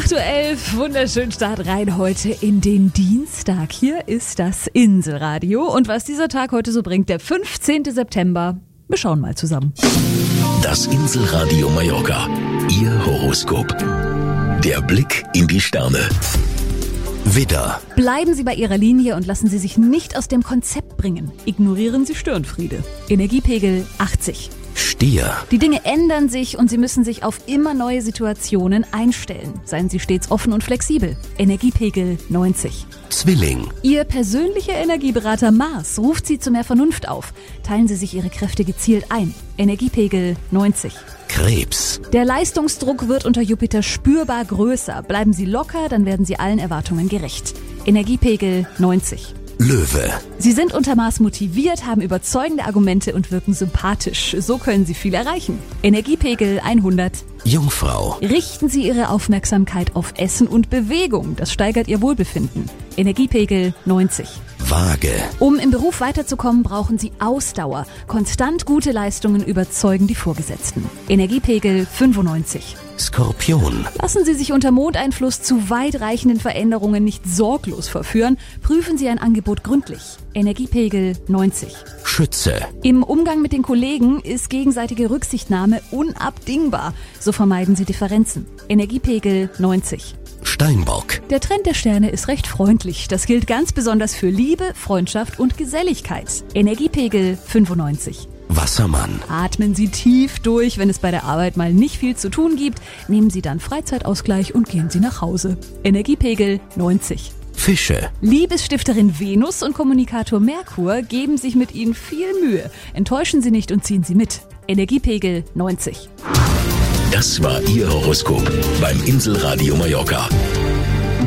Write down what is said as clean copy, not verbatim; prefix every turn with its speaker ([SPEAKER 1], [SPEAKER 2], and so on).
[SPEAKER 1] 8:11 Uhr, wunderschönen Start rein heute in den Dienstag. Hier ist das Inselradio. Und was dieser Tag heute so bringt, der 15. September, wir schauen mal zusammen.
[SPEAKER 2] Das Inselradio Mallorca, Ihr Horoskop. Der Blick in die Sterne. Widder.
[SPEAKER 1] Bleiben Sie bei Ihrer Linie und lassen Sie sich nicht aus dem Konzept bringen. Ignorieren Sie Störenfriede. Energiepegel 80.
[SPEAKER 2] Stier.
[SPEAKER 1] Die Dinge ändern sich und Sie müssen sich auf immer neue Situationen einstellen. Seien Sie stets offen und flexibel. Energiepegel 90.
[SPEAKER 2] Zwilling.
[SPEAKER 1] Ihr persönlicher Energieberater Mars ruft Sie zu mehr Vernunft auf. Teilen Sie sich Ihre Kräfte gezielt ein. Energiepegel 90.
[SPEAKER 2] Krebs.
[SPEAKER 1] Der Leistungsdruck wird unter Jupiter spürbar größer. Bleiben Sie locker, dann werden Sie allen Erwartungen gerecht. Energiepegel 90.
[SPEAKER 2] Löwe.
[SPEAKER 1] Sie sind unter Maß motiviert, haben überzeugende Argumente und wirken sympathisch. So können Sie viel erreichen. Energiepegel 100.
[SPEAKER 2] Jungfrau.
[SPEAKER 1] Richten Sie Ihre Aufmerksamkeit auf Essen und Bewegung. Das steigert Ihr Wohlbefinden. Energiepegel 90.
[SPEAKER 2] Waage.
[SPEAKER 1] Um im Beruf weiterzukommen, brauchen Sie Ausdauer. Konstant gute Leistungen überzeugen die Vorgesetzten. Energiepegel 95.
[SPEAKER 2] Skorpion.
[SPEAKER 1] Lassen Sie sich unter Mondeinfluss zu weitreichenden Veränderungen nicht sorglos verführen. Prüfen Sie ein Angebot gründlich. Energiepegel 90.
[SPEAKER 2] Schütze.
[SPEAKER 1] Im Umgang mit den Kollegen ist gegenseitige Rücksichtnahme unabdingbar. So vermeiden Sie Differenzen. Energiepegel 90.
[SPEAKER 2] Steinbock.
[SPEAKER 1] Der Trend der Sterne ist recht freundlich. Das gilt ganz besonders für Liebe, Freundschaft und Geselligkeit. Energiepegel 95.
[SPEAKER 2] Wassermann.
[SPEAKER 1] Atmen Sie tief durch, wenn es bei der Arbeit mal nicht viel zu tun gibt. Nehmen Sie dann Freizeitausgleich und gehen Sie nach Hause. Energiepegel 90.
[SPEAKER 2] Fische.
[SPEAKER 1] Liebesstifterin Venus und Kommunikator Merkur geben sich mit Ihnen viel Mühe. Enttäuschen Sie nicht und ziehen Sie mit. Energiepegel 90.
[SPEAKER 2] Das war Ihr Horoskop beim Inselradio Mallorca.